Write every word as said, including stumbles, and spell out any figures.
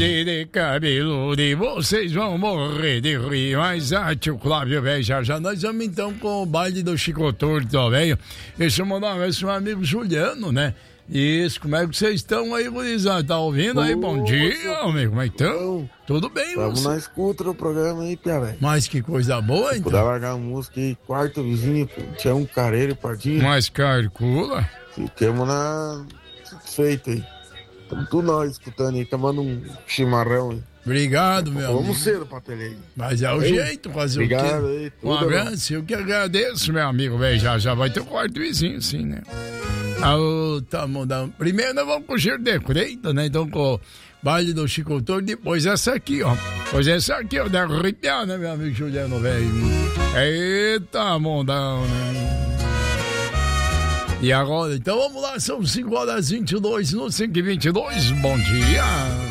de cabelo de vocês vão morrer de rir. Mas ah, tio Flávio, velho, já já nós vamos então com o baile do Chico Torto, velho. Deixa eu mandar um abraço pro meu amigo Juliano, né? Isso, como é que vocês estão aí, gurizada? Tá ouvindo aí? Bom dia, amigo. Como é que estão? Tudo bem, Estamos na escuta do programa aí, Pia, velho. Mas que coisa boa, então. Puder largar uma música aí, quarto vizinho, tinha um careiro partido. Mas calcula. Ficamos na... feito aí. Estamos tudo nós escutando aí, tomando um chimarrão aí. Obrigado, meu amigo. Vamos cedo pra tele aí. Mas é o Ei, jeito, fazer obrigado o quê? aí. Um abraço, eu que agradeço, meu amigo, velho. Já, já vai ter o quarto vizinho, sim, né? Ah, tá mudando. Primeiro nós vamos com o cheiro de creita, né? Então com o baile do Chico Torto, depois essa aqui, ó. Pois essa aqui, ó, deve arrepiar, né, meu amigo Juliano, velho? Eita, mondão, né? E agora, então vamos lá, são cinco horas e vinte e dois, no cinco e vinte e dois, bom dia.